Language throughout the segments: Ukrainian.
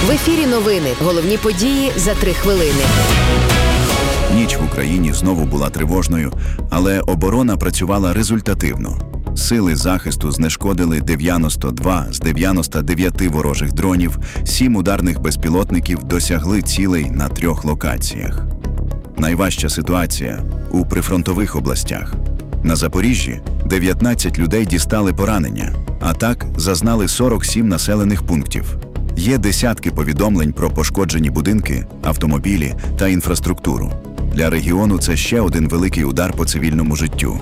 В ефірі новини. Головні події за 3 хвилини. Ніч в Україні знову була тривожною, але оборона працювала результативно. Сили захисту знешкодили 92 з 99 ворожих дронів, 7 ударних безпілотників досягли цілей на 3 локаціях. Найважча ситуація у прифронтових областях. На Запоріжжі 19 людей дістали поранення, атак зазнали 47 населених пунктів. Є десятки повідомлень про пошкоджені будинки, автомобілі та інфраструктуру. Для регіону це ще один великий удар по цивільному життю.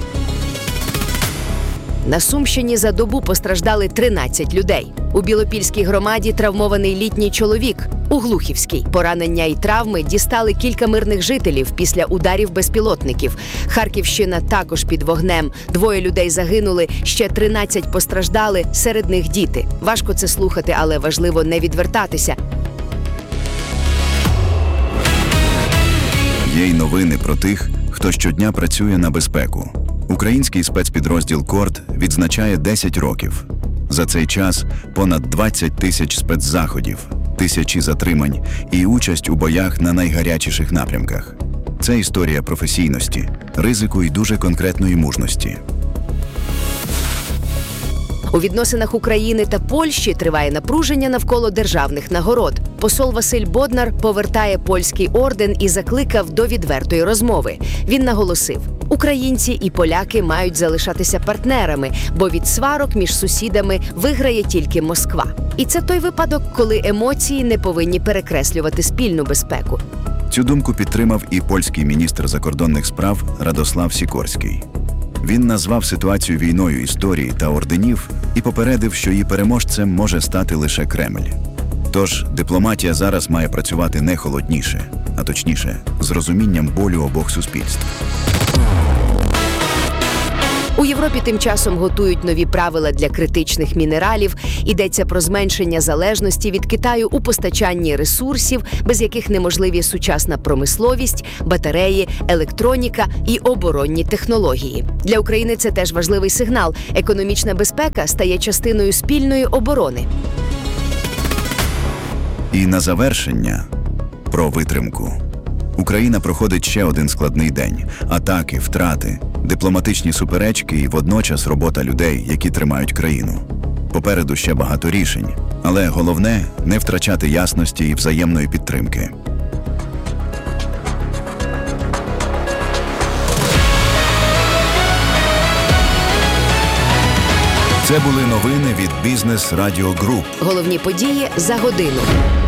На Сумщині за добу постраждали 13 людей. У Білопільській громаді травмований літній чоловік. У Глухівській поранення і травми дістали кілька мирних жителів після ударів безпілотників. Харківщина також під вогнем. 2 людей загинули, ще 13 постраждали, серед них діти. Важко це слухати, але важливо не відвертатися. Є й новини про тих, хто щодня працює на безпеку. Український спецпідрозділ «Корд» відзначає 10 років. За цей час понад 20 тисяч спецзаходів, тисячі затримань і участь у боях на найгарячіших напрямках. Це історія професійності, ризику і дуже конкретної мужності. У відносинах України та Польщі триває напруження навколо державних нагород. Посол Василь Боднар повертає польський орден і закликав до відвертої розмови. Він наголосив: українці і поляки мають залишатися партнерами, бо від сварок між сусідами виграє тільки Москва. І це той випадок, коли емоції не повинні перекреслювати спільну безпеку. Цю думку підтримав і польський міністр закордонних справ Радослав Сікорський. Він назвав ситуацію війною історії та орденів і попередив, що її переможцем може стати лише Кремль. Тож дипломатія зараз має працювати не холодніше, а точніше, з розумінням болю обох суспільств. У Європі тим часом готують нові правила для критичних мінералів. Йдеться про зменшення залежності від Китаю у постачанні ресурсів, без яких неможливі сучасна промисловість, батареї, електроніка і оборонні технології. Для України це теж важливий сигнал. Економічна безпека стає частиною спільної оборони. І на завершення про витримку. Україна проходить ще один складний день. Атаки, втрати, дипломатичні суперечки і водночас робота людей, які тримають країну. Попереду ще багато рішень, але головне – не втрачати ясності і взаємної підтримки. Це були новини від Бізнес Радіо Груп. Головні події за годину.